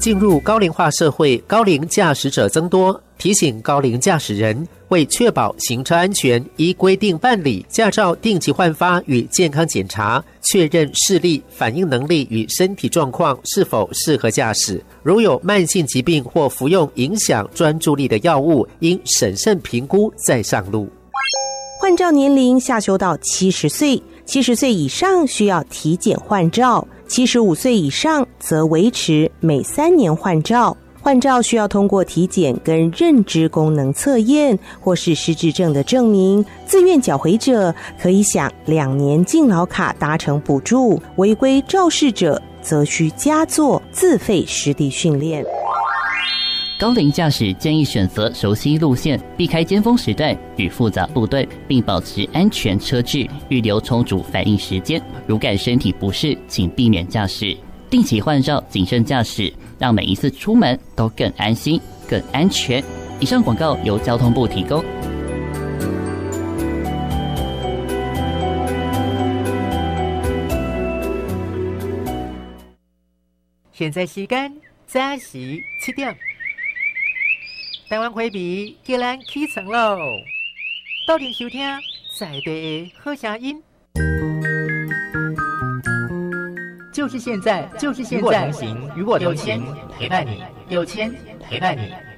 进入高龄化社会，高龄驾驶者增多，提醒高龄驾驶人为确保行车安全，依规定办理驾照定期换发与健康检查，确认视力、反应能力与身体状况是否适合驾驶。如有慢性疾病或服用影响专注力的药物，应审慎评估再上路。 换照年龄下修到70岁，70岁以上需要体检换照，75岁以上则维持每3年换照。换照需要通过体检跟认知功能测验或是失智症的证明，自愿缴回者可以享2年敬老卡搭乘补助，违规肇事者则需加做自费实地训练。 高龄驾驶建议选择熟悉路线，避开尖峰时段与复杂路段，并保持安全车距，预留充足反应时间。如感身体不适，请避免驾驶。定期换照，谨慎驾驶，让每一次出门都更安心、更安全。以上广告由交通部提供。 现在时间早时7点。台湾花皮叫咱起床喽！到店收听在地的好声音，就是现在，就是现在。与我同行，陪伴你，有钱陪伴你。